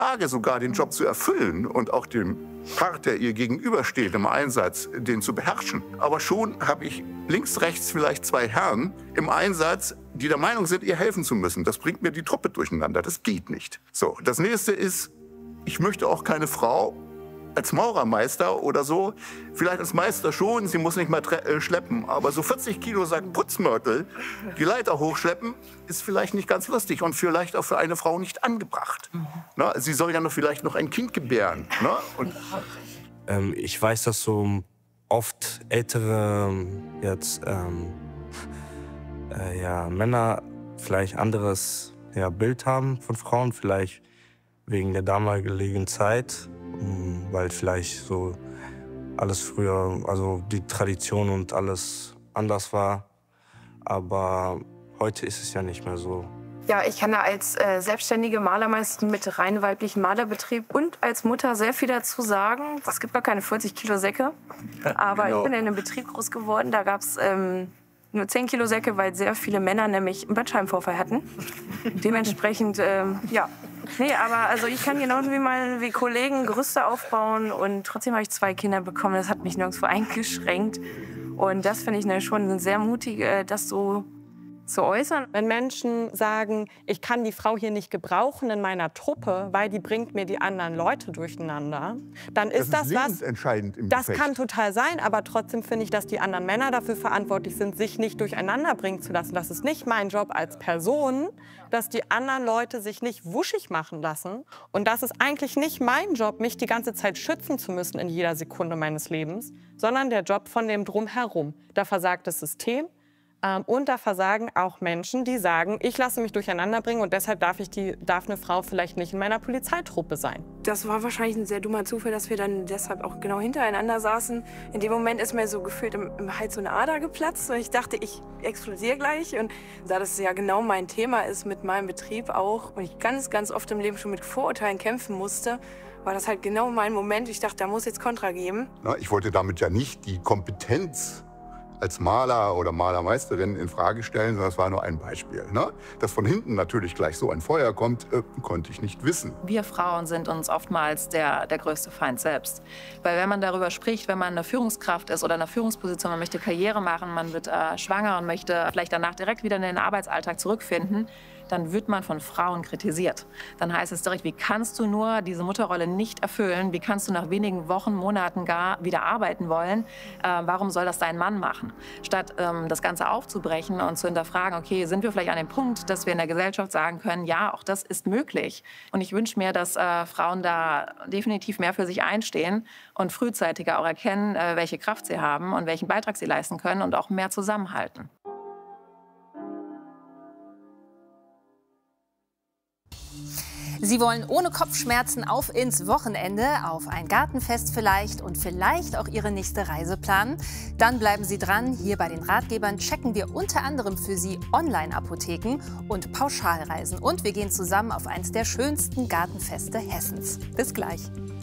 Lage, sogar den Job zu erfüllen und auch dem Part, der ihr gegenübersteht im Einsatz, den zu beherrschen. Aber schon habe ich links, rechts vielleicht 2 Herren im Einsatz, die der Meinung sind, ihr helfen zu müssen. Das bringt mir die Truppe durcheinander. Das geht nicht. So, das nächste ist, ich möchte auch keine Frau als Maurermeister oder so, vielleicht als Meister schon, sie muss nicht mal schleppen, aber so 40 Kilo Sack Putzmörtel, die Leiter hochschleppen, ist vielleicht nicht ganz lustig und vielleicht auch für eine Frau nicht angebracht. Na, sie soll ja noch vielleicht noch ein Kind gebären. Na? Und ich weiß, dass so oft ältere Männer vielleicht anderes Bild haben von Frauen, vielleicht wegen der damaligen Zeit. Weil vielleicht so alles früher, also die Tradition und alles anders war. Aber heute ist es ja nicht mehr so. Ja, ich kann da als selbstständige Malermeisterin mit rein weiblichen Malerbetrieb und als Mutter sehr viel dazu sagen. Es gibt gar keine 40 Kilo Säcke, aber ich bin in einem Betrieb groß geworden, da gab es nur 10 Kilo Säcke, weil sehr viele Männer nämlich einen Bandscheibenvorfall hatten. Dementsprechend, ja. Nee, aber also ich kann genauso wie Kollegen Gerüste aufbauen und trotzdem habe ich 2 Kinder bekommen. Das hat mich nirgendwo eingeschränkt. Und das finde ich schon sehr mutig, das so zu äußern. Wenn Menschen sagen, ich kann die Frau hier nicht gebrauchen in meiner Truppe, weil die bringt mir die anderen Leute durcheinander, dann ist das was. Entscheidend im Das Gefecht. kann total sein, aber trotzdem finde ich, dass die anderen Männer dafür verantwortlich sind, sich nicht durcheinander bringen zu lassen. Das ist nicht mein Job als Person, dass die anderen Leute sich nicht wuschig machen lassen. Und das ist eigentlich nicht mein Job, mich die ganze Zeit schützen zu müssen in jeder Sekunde meines Lebens, sondern der Job von dem Drumherum. Da versagt das System. Und da versagen auch Menschen, die sagen, ich lasse mich durcheinander bringen und deshalb darf eine Frau vielleicht nicht in meiner Polizeitruppe sein. Das war wahrscheinlich ein sehr dummer Zufall, dass wir dann deshalb auch genau hintereinander saßen. In dem Moment ist mir so gefühlt im Hals so eine Ader geplatzt und ich dachte, ich explodiere gleich. Und da das ja genau mein Thema ist mit meinem Betrieb auch und ich ganz, ganz oft im Leben schon mit Vorurteilen kämpfen musste, war das halt genau mein Moment. Ich dachte, da muss jetzt Kontra geben. Na, ich wollte damit ja nicht die Kompetenz als Maler oder Malermeisterin in Frage stellen, sondern das war nur ein Beispiel. Ne? Dass von hinten natürlich gleich so ein Feuer kommt, konnte ich nicht wissen. Wir Frauen sind uns oftmals der größte Feind selbst. Weil wenn man darüber spricht, wenn man eine Führungskraft ist oder in einer Führungsposition, man möchte Karriere machen, man wird schwanger und möchte vielleicht danach direkt wieder in den Arbeitsalltag zurückfinden, dann wird man von Frauen kritisiert. Dann heißt es direkt, wie kannst du nur diese Mutterrolle nicht erfüllen? Wie kannst du nach wenigen Wochen, Monaten gar wieder arbeiten wollen? Warum soll das dein Mann machen? Statt das Ganze aufzubrechen und zu hinterfragen, okay, sind wir vielleicht an dem Punkt, dass wir in der Gesellschaft sagen können, ja, auch das ist möglich. Und ich wünsche mir, dass Frauen da definitiv mehr für sich einstehen und frühzeitiger auch erkennen, welche Kraft sie haben und welchen Beitrag sie leisten können und auch mehr zusammenhalten. Sie wollen ohne Kopfschmerzen auf ins Wochenende, auf ein Gartenfest vielleicht und vielleicht auch Ihre nächste Reise planen? Dann bleiben Sie dran. Hier bei den Ratgebern checken wir unter anderem für Sie Online-Apotheken und Pauschalreisen. Und wir gehen zusammen auf eins der schönsten Gartenfeste Hessens. Bis gleich.